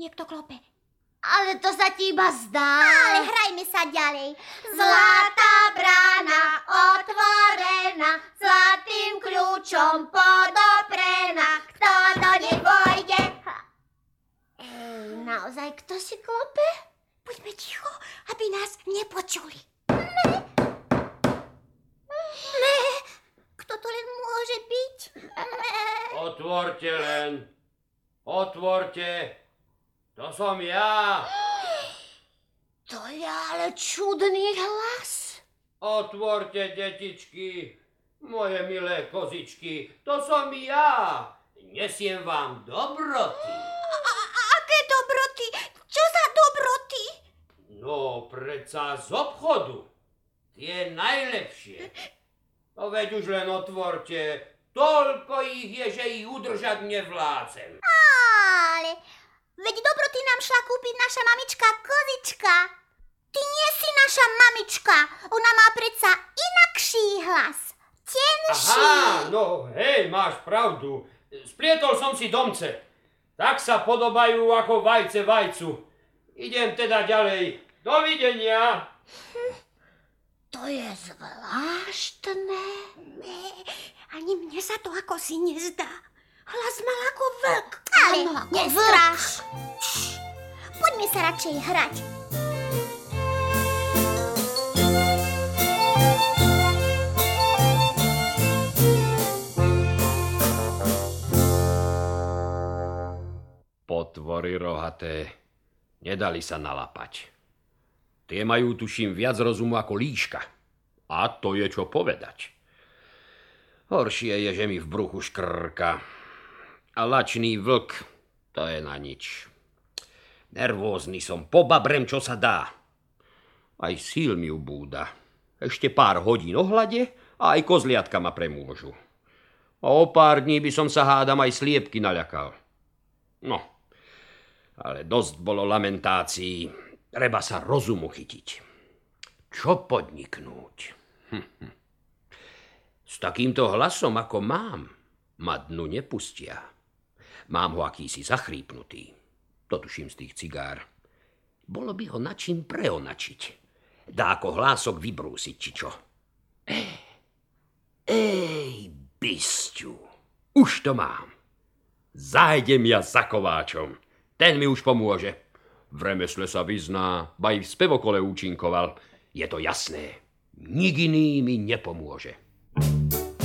Niekto klope. Ale to sa ti iba zdá. Ale hrajme sa ďalej. Zlatá brána otvorená, zlatým kľúčom podoprená. Kto do nej vojde? Naozaj, kto si klope? Buďme ticho, aby nás nepočuli. Kto to len môže byť? Otvorte len. Otvorte. To som ja. To je ale čudný hlas. Otvorte, detičky. Moje milé kozičky. To som ja. Nesiem vám dobroty. Aké dobroty? Čo za dobroty? No, predsa z obchodu. Tie najlepšie. No veď už len otvorte. Toľko ich je, že ich udržať nevládzem. Ale veď dobroty nám šla kúpiť naša mamička Kozička. Ty nie si naša mamička. Ona má predsa inakší hlas. Tenší. Aha, no hej, máš pravdu. Splietol som si domce. Tak sa podobajú ako vajce vajcu. Idem teda ďalej. Dovidenia. To je zvláštne. Ani mne sa to ako si nezdá. Hlas mal ako vlk. Ale nestraš. Poďme sa radšej hrať. Potvory rohaté. Nedali sa nalapať. Tie majú, tuším, viac rozumu ako líška. A to je čo povedať. Horšie je, že mi v bruchu škrka. A lačný vlk, to je na nič. Nervózny som, pobabrem, čo sa dá. Aj síl mi ubúda. Ešte pár hodín ohľade a aj kozliatka ma premôžu. A o pár dní by som sa hádam aj sliepky naľakal. No, ale dosť bolo lamentácií. Treba sa rozumu chytiť. Čo podniknúť? S takýmto hlasom, ako mám, ma dnu nepustia. Mám ho akýsi zachrípnutý. To tuším z tých cigár. Bolo by ho načím preonačiť. Dá ako hlások vybrúsiť, či čo. Ej, bysťu. Už to mám. Zájdem ja za kováčom. Ten mi už pomôže. V remesle sa vyzná, ba i v spevokole účinkoval. Je to jasné. Nik iný mi nepomôže.